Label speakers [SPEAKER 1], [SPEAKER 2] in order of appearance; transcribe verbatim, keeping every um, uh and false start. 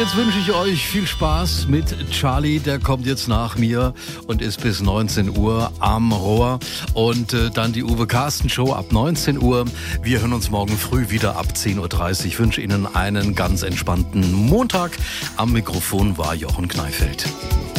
[SPEAKER 1] jetzt wünsche ich euch viel Spaß mit Charlie. Der kommt jetzt nach mir und ist bis neunzehn Uhr am Rohr. Und äh, dann die Uwe Carsten Show ab neunzehn Uhr. Wir hören uns morgen früh wieder ab zehn Uhr dreißig. Ich wünsche Ihnen einen ganz entspannten Montag. Am Mikrofon war Jochen Kneifeld.